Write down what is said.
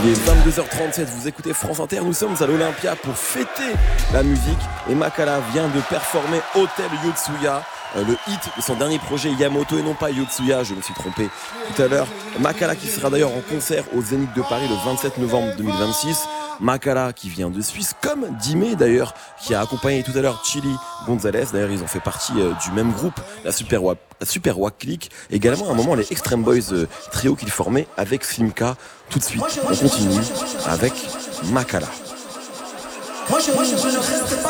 Il est 22h37, vous écoutez France Inter, nous sommes à l'Olympia pour fêter la musique et Makala vient de performer Hotel Yotsuya, le hit de son dernier projet Yamoto et non pas Yotsuya, je me suis trompé tout à l'heure. Makala qui sera d'ailleurs en concert au Zénith de Paris le 27 novembre 2026. Makala qui vient de Suisse, comme Dime d'ailleurs, qui a accompagné tout à l'heure Chili Gonzalez. D'ailleurs, ils ont fait partie du même groupe, la Super Wack Click. Également, à un moment, les Extreme Boys trio qu'ils formaient avec Slimka. Tout de suite, on continue avec Makala. Moi je ne reste